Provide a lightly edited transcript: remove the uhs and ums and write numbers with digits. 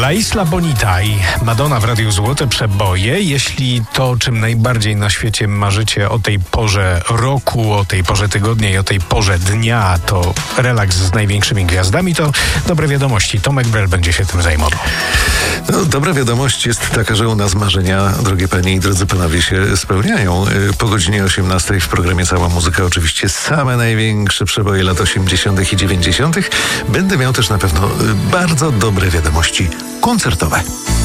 La Isla Bonita i Madonna w Radiu Złote Przeboje. Jeśli to, czym najbardziej na świecie marzycie o tej porze roku, o tej porze tygodnia i o tej porze dnia, to relaks z największymi gwiazdami, to dobre wiadomości. Tomek Brel będzie się tym zajmował. No, dobra wiadomość jest taka, że u nas marzenia, drogie panie i drodzy panowie, się spełniają. Po godzinie 18 w programie Cała Muzyka oczywiście same największe przeboje lat 80. i 90. Będę miał też na pewno bardzo dobre wiadomości koncertowe.